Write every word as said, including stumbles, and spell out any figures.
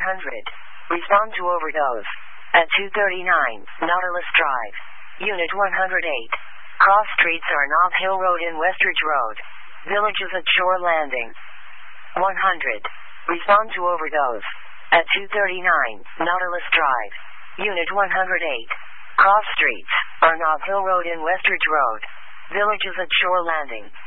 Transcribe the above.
hundred. Respond to overdose. At two thirty-nine, Nautilus Drive. Unit one hundred eight. Cross streets are Nob Hill Road and Westridge Road. Villages at Shore Landing. one hundred. Respond to overdose. At two thirty-nine, Nautilus Drive. Unit one hundred eight. Cross streets are Nob Hill Road and Westridge Road. Villages at Shore Landing.